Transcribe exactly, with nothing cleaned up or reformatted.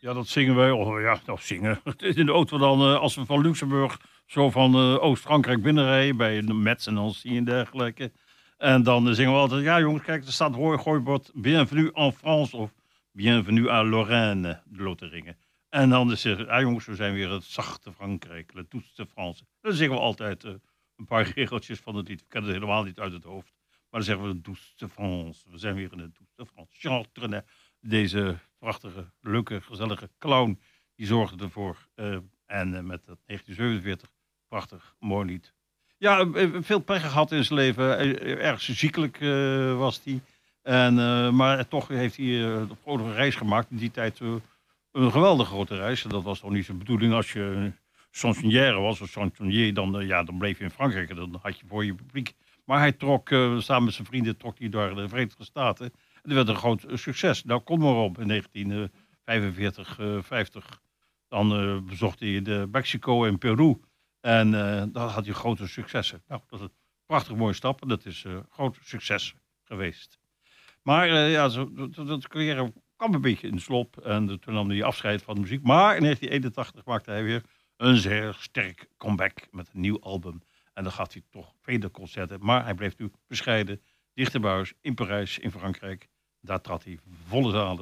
Ja, dat zingen wij. Oh ja, dat zingen. In de auto dan, uh, als we van Luxemburg zo van uh, Oost-Frankrijk binnenrijden, bij de Metz en Nancy en dergelijke. En dan uh, zingen we altijd, ja jongens, kijk, er staat hoor, gooibord, bienvenue en France of bienvenue à Lorraine, de Lotharingen. En dan is het, ja jongens, we zijn weer het zachte Frankrijk, le douce de France. Dan zingen we altijd uh, een paar regeltjes van het lied. We kennen het helemaal niet uit het hoofd. Maar dan zeggen we douce de France. We zijn weer in de douce de France. Chantre, deze prachtige, leuke, gezellige clown, die zorgde ervoor. Uh, en uh, met dat negentien zevenenveertig, prachtig, mooi lied. Ja, uh, veel pech gehad in zijn leven. Uh, erg ziekelijk uh, was hij. En, uh, maar toch heeft hij uh, een grote reis gemaakt. In die tijd uh, een geweldige grote reis. Dat was toch niet zijn bedoeling. Als je chansonnière was of chansonnier, dan, uh, ja, dan bleef je in Frankrijk. En dan had je voor je publiek. Maar hij trok, uh, samen met zijn vrienden, trok hij door de Verenigde Staten. En dat werd een groot uh, succes. Nou, kom maar op, in negentien vijfenveertig, vijftig. Dan uh, bezocht hij de Mexico en Peru. En uh, daar had hij grote successen. Nou, dat is een prachtig mooie stap. En dat is een uh, groot succes geweest. Maar uh, ja, dat carrière kwam een beetje in de slop. En uh, toen nam hij afscheid van de muziek. Maar in negentien eenentachtig maakte hij weer een zeer sterk comeback met een nieuw album. En dan gaf hij toch vele concerten. Maar hij bleef nu bescheiden, dichter bij huis, in Parijs, in Frankrijk. Daar trad hij volle zalen.